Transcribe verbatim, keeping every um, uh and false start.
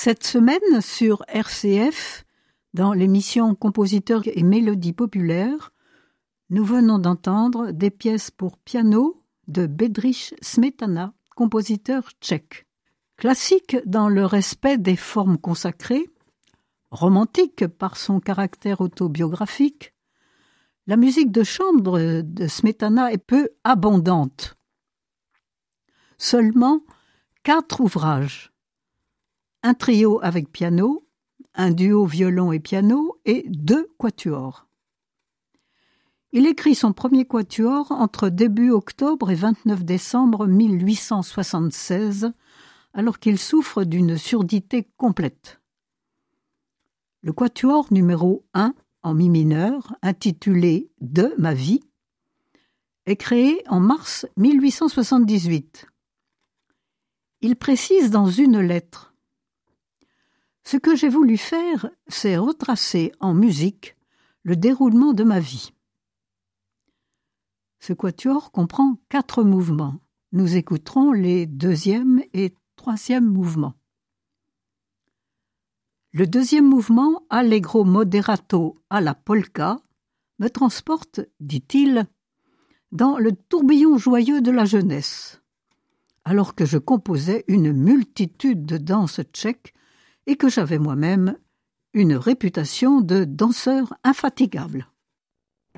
Cette semaine, sur R C F, dans l'émission Compositeurs et mélodies populaires, nous venons d'entendre des pièces pour piano de Bedřich Smetana, compositeur tchèque. Classique dans le respect des formes consacrées, romantique par son caractère autobiographique, la musique de chambre de Smetana est peu abondante. Seulement quatre ouvrages. Un trio avec piano, un duo violon et piano et deux quatuors. Il écrit son premier quatuor entre début octobre et vingt-neuf décembre mille huit cent soixante-seize, alors qu'il souffre d'une surdité complète. Le quatuor numéro un, en mi mineur, intitulé « De ma vie », est créé en mars mille huit cent soixante-dix-huit. Il précise dans une lettre: ce que j'ai voulu faire, c'est retracer en musique le déroulement de ma vie. Ce quatuor comprend quatre mouvements. Nous écouterons les deuxième et troisième mouvements. Le deuxième mouvement, Allegro moderato alla polka, me transporte, dit-il, dans le tourbillon joyeux de la jeunesse, alors que je composais une multitude de danses tchèques et que j'avais moi-même une réputation de danseur infatigable.